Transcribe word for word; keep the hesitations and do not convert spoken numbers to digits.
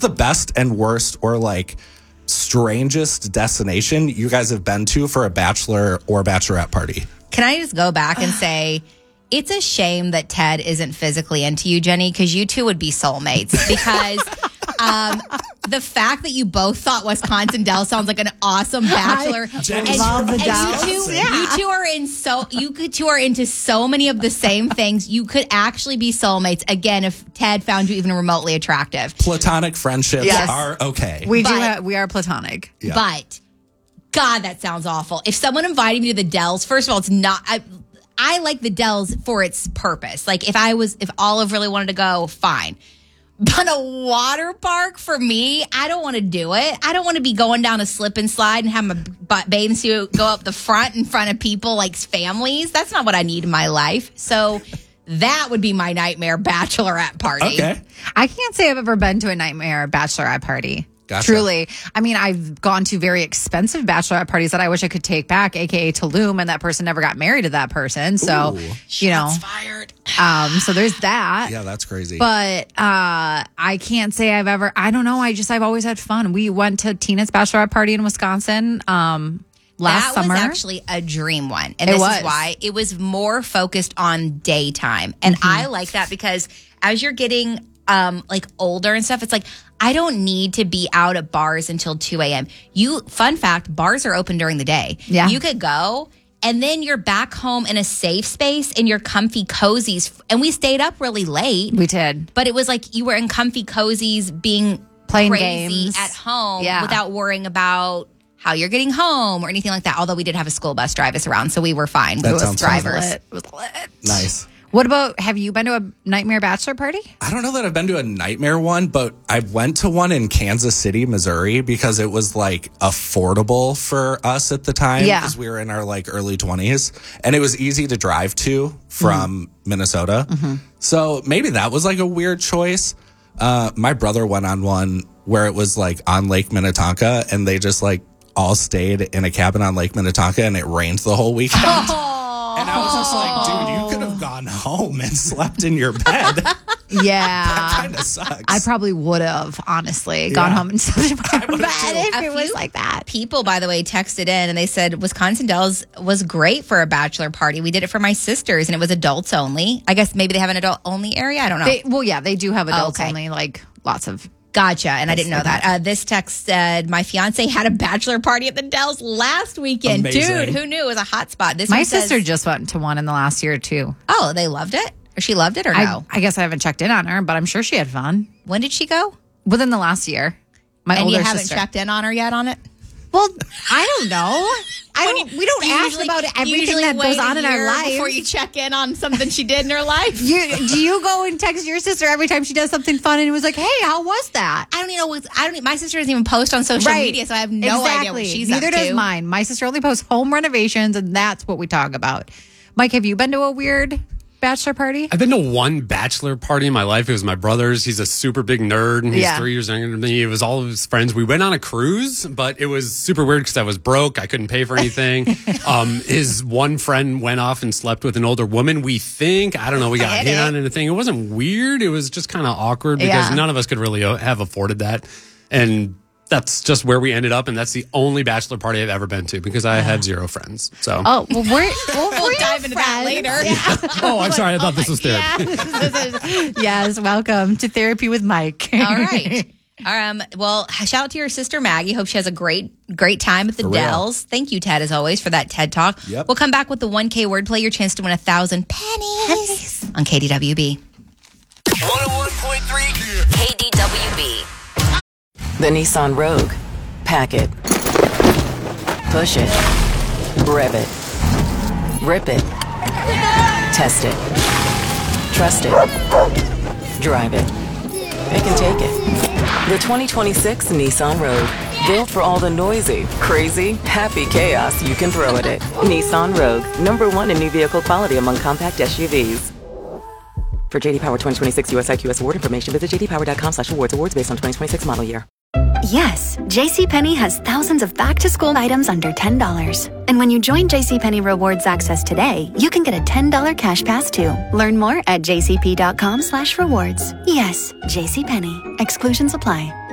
the best and worst or like strangest destination you guys have been to for a bachelor or bachelorette party? Can I just go back and say, it's a shame that Ted isn't physically into you, Jenny, because you two would be soulmates. Because um, the fact that you both thought Wisconsin Dells sounds like an awesome bachelor, I and, love the and Dells. you, two, Yeah. you two are in so you could two are into so many of the same things. You could actually be soulmates again if Ted found you even remotely attractive. Platonic friendships Yes. are okay. We do. But- Ha- we are platonic. Yeah. But God, that sounds awful. If someone invited me to the Dells, first of all, it's not. I, I like the Dells for its purpose. Like if I was, if Olive really wanted to go, fine. But a water park for me, I don't want to do it. I don't want to be going down a slip and slide and have my b- bathing suit go up the front in front of people like families. That's not what I need in my life. So that would be my nightmare bachelorette party. Okay. I can't say I've ever been to a nightmare bachelorette party. Gotcha. Truly. I mean, I've gone to very expensive bachelorette parties that I wish I could take back, A K A Tulum, and that person never got married to that person. So, Ooh. you know, Shots fired. um, so there's that. Yeah, that's crazy. But uh, I can't say I've ever, I don't know. I just, I've always had fun. We went to Tina's bachelorette party in Wisconsin um, last that summer. was actually a dream one. And It this was. is why it was more focused on daytime. And Mm-hmm. I like that because as you're getting um, like older and stuff, it's like, I don't need to be out at bars until two a.m. You, fun fact, bars are open during the day. Yeah. You could go and then you're back home in a safe space in your comfy cozies. And we stayed up really late. We did. But it was like you were in comfy cozies being Playing crazy games. at home Yeah. without worrying about how you're getting home or anything like that. Although we did have a school bus drive us around, so we were fine That with sounds drivers. Lit. It was lit. Nice. What about, have you been to a nightmare bachelor party? I don't know that I've been to a nightmare one, but I went to one in Kansas City, Missouri, because it was like affordable for us at the time. Yeah. Because we were in our like early twenties and it was easy to drive to from Mm-hmm. Minnesota. Mm-hmm. So maybe that was like a weird choice. Uh, my brother went on one where it was like on Lake Minnetonka and they just like all stayed in a cabin on Lake Minnetonka and it rained the whole weekend. And I was just like, dude, you could have gone home and slept in your bed. Yeah. Kind of sucks. I probably would have, honestly, gone Yeah. home and slept in my would've bed too. if A it was few like that. People, by the way, texted in and they said Wisconsin Dells was great for a bachelor party. We did it for my sisters and it was adults only. I guess maybe they have an adult only area. I don't know. They, well, yeah, they do have adults Okay. only, like lots of. Gotcha. And I didn't know that. Uh, this text said, my fiance had a bachelor party at the Dells last weekend. Amazing. Dude, who knew it was a hot spot? This My one says- sister just went to one in the last year, too. Oh, they loved it? Or she loved it or I, no? I guess I haven't checked in on her, but I'm sure she had fun. When did she go? Within the last year. My And older you haven't sister. checked in on her yet on it? Well, I don't know. I When don't. you- we don't you ask usually- about you everything usually that wait goes on a in our year life. before you check in on something she did in her life. You, do you go and text your sister every time she does something fun and it was like, hey, how was that? I don't even know what's, I don't even, my sister doesn't even post on social media, so I have no exactly. idea what she's Neither up does to. mine. My sister only posts home renovations, and that's what we talk about. Mike, have you been to a weird bachelor party? I've been to one bachelor party in my life. It was my brother's. He's a super big nerd, and he's Yeah. three years younger than me. It was all of his friends. We went on a cruise, but it was super weird because I was broke. I couldn't pay for anything. um, his one friend went off and slept with an older woman. We think, I don't know, we got Get hit it. on anything. It wasn't weird. It was just kind of awkward because Yeah. none of us could really uh, have afforded that. And that's just where we ended up, and that's the only bachelor party I've ever been to because I have zero friends. So, Oh, well, we're, well, We'll we're dive into that friends. later. Yeah. oh, I'm sorry. I thought this was therapy. Yeah. Yes, welcome to Therapy with Mike. All right. Um, well, shout out to your sister Maggie. Hope she has a great, great time at the For real. Dells. Thank you, Ted, as always, for that TED Talk. Yep. We'll come back with the one K wordplay, your chance to win a thousand pennies on K D W B. one oh one point three K D W B. The Nissan Rogue. Pack it. Push it. Rev it. Rip it. Test it. Trust it. Drive it. Pick and take it. The twenty twenty-six Nissan Rogue. Built for all the noisy, crazy, happy chaos you can throw at it. Nissan Rogue. Number one in new vehicle quality among compact S U Vs. For J D Power twenty twenty-six U S I Q S award information, visit j d power dot com slash awards. Awards based on twenty twenty-six model year. Yes, JCPenney has thousands of back-to-school items under ten dollars. And when you join JCPenney Rewards Access today, you can get a ten dollars cash pass too. Learn more at j c p dot com slash rewards. Yes, JCPenney. Exclusions apply.